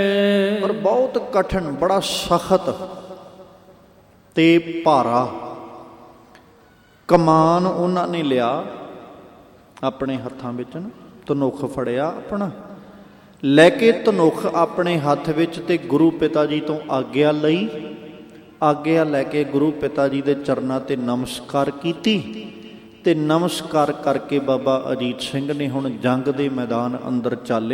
ਪਰ ਬਹੁਤ ਕਠਿਨ, ਬੜਾ ਸਖਤ ਤੇ ਭਾਰਾ ਕਮਾਨ ਉਹਨਾਂ ਨੇ ਲਿਆ ਆਪਣੇ ਹੱਥਾਂ ਵਿੱਚ ਨਾ, ਧਨੁੱਖ ਫੜਿਆ ਆਪਣਾ, ਲੈ ਕੇ ਧਨੁੱਖ ਆਪਣੇ ਹੱਥ ਵਿੱਚ, ਤੇ ਗੁਰੂ ਪਿਤਾ ਜੀ ਤੋਂ ਆਗਿਆ ਲਈ। ਆਗਿਆ ਲੈ ਕੇ ਗੁਰੂ ਪਿਤਾ ਜੀ ਦੇ ਚਰਨਾਂ 'ਤੇ ਨਮਸਕਾਰ ਕੀਤੀ, ਤੇ ਨਮਸਕਾਰ ਕਰਕੇ ਬਾਬਾ ਅਜੀਤ ਸਿੰਘ ਨੇ ਹੁਣ ਜੰਗ ਦੇ ਮੈਦਾਨ ਅੰਦਰ ਚਾਲੇ।